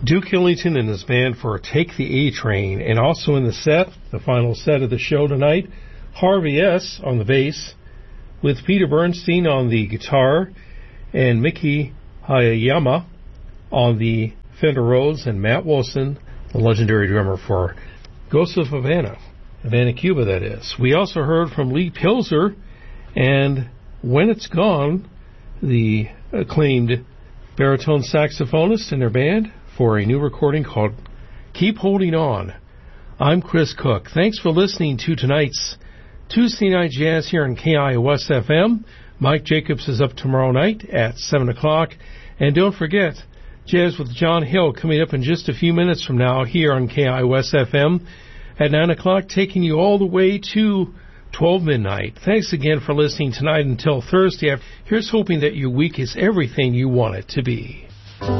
Duke Ellington and his band for Take the A-Train. And also in the set, the final set of the show tonight, Harvey S. on the bass, with Peter Bernstein on the guitar, and Mickey Hayayama on the Fender Rhodes, and Matt Wilson, the legendary drummer for Ghosts of Havana, Cuba, that is. We also heard from Lee Pilzer and When It's Gone, the acclaimed baritone saxophonist in their band, for a new recording called Keep Holding On. I'm Chris Cook. Thanks for listening to tonight's Tuesday Night Jazz here on KIOS FM. Mike Jacobs is up tomorrow night at 7 o'clock. And don't forget, Jazz with John Hill coming up in just a few minutes from now here on KIOS FM at 9 o'clock, taking you all the way to 12 midnight. Thanks again for listening tonight until Thursday. Here's hoping that your week is everything you want it to be.